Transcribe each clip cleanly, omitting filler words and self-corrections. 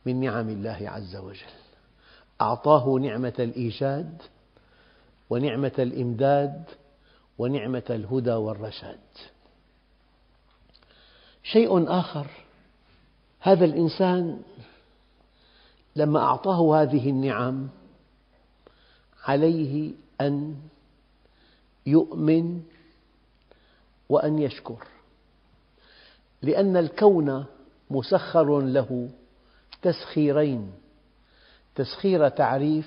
من نعم الله عز وجل. أعطاه نعمة الإيجاد ونعمة الإمداد ونعمة الهدى والرشاد. شيء آخر، هذا الإنسان لما أعطاه هذه النعم عليه أن يؤمن وأن يشكر، لأن الكون مسخر له تسخيرين: تسخير تعريف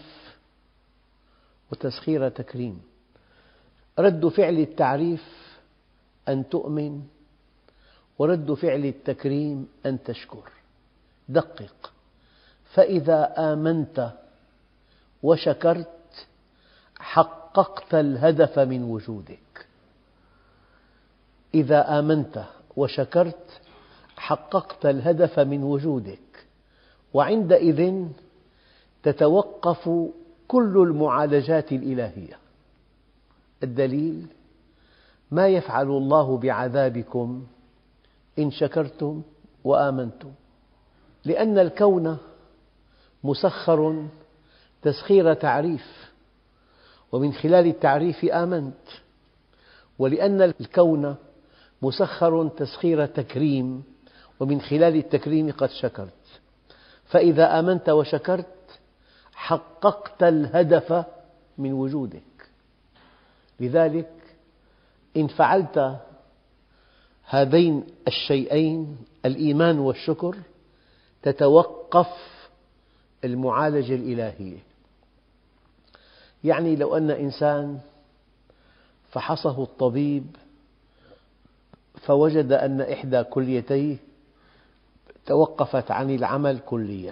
وتسخير تكريم. رد فعل التعريف أن تؤمن، ورد فعل التكريم أن تشكر. دقق: فإذا آمنت وشكرت حققت الهدف من وجودك. إذا آمنت وشكرت حققت الهدف من وجودك، وعندئذ تتوقف كل المعالجات الإلهية. الدليل: ما يفعل الله بعذابكم إن شكرتم وآمنتم. لأن الكون مسخر تسخير تعريف، ومن خلال التعريف آمنت، ولأن الكون مسخر تسخير تكريم، ومن خلال التكريم قد شكرت. فإذا آمنت وشكرت حققت الهدف من وجودك. لذلك إن فعلت هذين الشيئين، الإيمان والشكر، تتوقف المعالجة الإلهية. يعني لو أن إنسان فحصه الطبيب فوجد أن إحدى كليتيه توقفت عن العمل كلياً،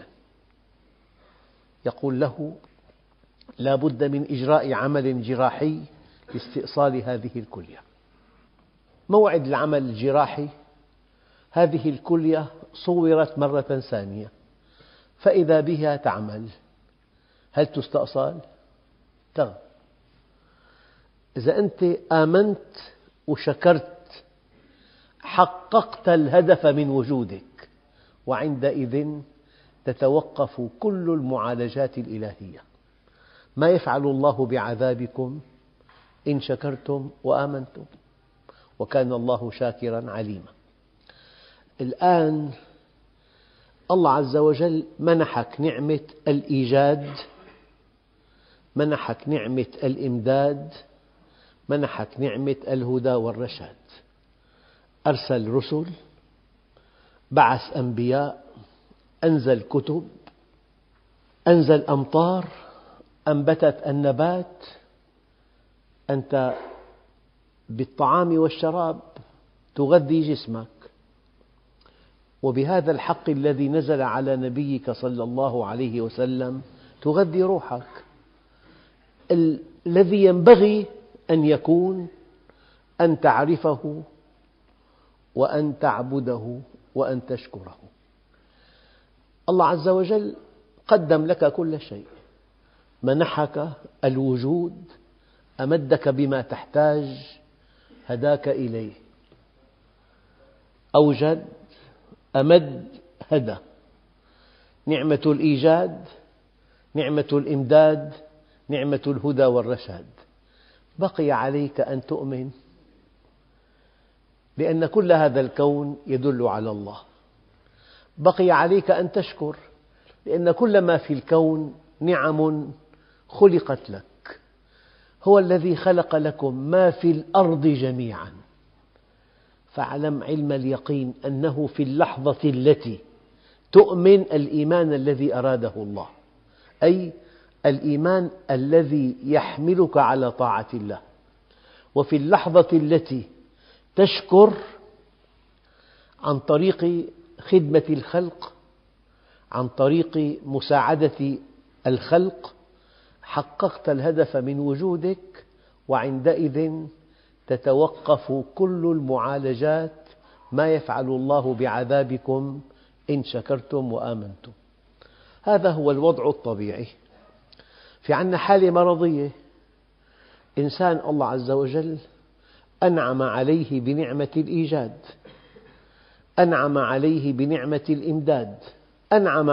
يقول له: لا بد من إجراء عمل جراحي لاستئصال هذه الكلية. موعد العمل الجراحي، هذه الكلية صورت مرة ثانية فإذا بها تعمل، هل تستأصل؟ لا. إذا أنت آمنت وشكرت حققت الهدف من وجودك، وعندئذ تتوقف كل المعالجات الإلهية. ما يفعل الله بعذابكم إن شكرتم وآمنتم، وكان الله شاكراً عليماً. الآن الله عز وجل منحك نعمة الإيجاد، منحك نعمة الإمداد، منحك نعمة الهدى والرشاد. أرسل رسل، بعث أنبياء، أنزل كتب، أنزل أمطار، أنبتت النبات. أنت بالطعام والشراب تغذي جسمك، وبهذا الحق الذي نزل على نبيك صلى الله عليه وسلم تغذي روحك. الذي ينبغي أن يكون أن تعرفه وأن تعبده وأن تشكره. الله عز وجل قدم لك كل شيء، منحك الوجود، أمدك بما تحتاج، هداك إليه. أوجد، أمد، هدى. نعمة الإيجاد، نعمة الإمداد، نعمة الهدى والرشاد. بقي عليك أن تؤمن، لأن كل هذا الكون يدل على الله. بقي عليك أن تشكر، لأن كل ما في الكون نعم خلقت لك. هو الذي خلق لكم ما في الأرض جميعاً. فاعلم علم اليقين أنه في اللحظة التي تؤمن الإيمان الذي أراده الله، أي الإيمان الذي يحملك على طاعة الله، وفي اللحظة التي تشكر عن طريق خدمة الخلق، عن طريق مساعدة الخلق، حققت الهدف من وجودك، وعندئذ تتوقف كل المعالجات. ما يفعل الله بعذابكم إن شكرتم وآمنتم. هذا هو الوضع الطبيعي. في عندنا حالة مرضية، إنسان الله عز وجل أنعم عليه بنعمة الإيجاد، أنعم عليه بنعمة الإمداد، أنعم